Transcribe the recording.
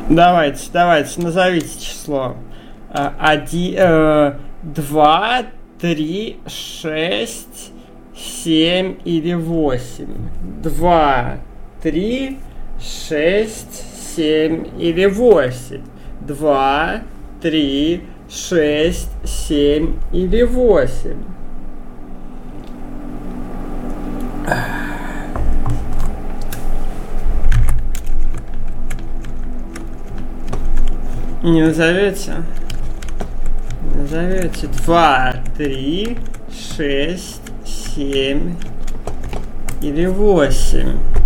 Давайте, назовите число. 2, 3, 6, 7 или 8. 2, 3, 6, 7 или 8. 2, 3, 6, 7 или 8. Не назовете? Назовете 2, 3, 6, 7 или 8.